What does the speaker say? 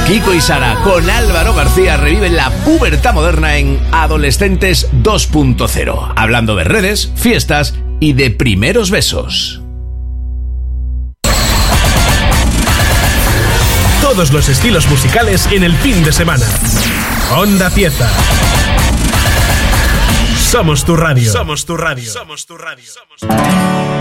Kiko y Sara con Álvaro García reviven la pubertad moderna en Adolescentes 2.0, hablando de redes, fiestas y de primeros besos. Todos los estilos musicales en el fin de semana. Onda Pieza. Somos tu radio. Somos tu radio. Somos tu radio.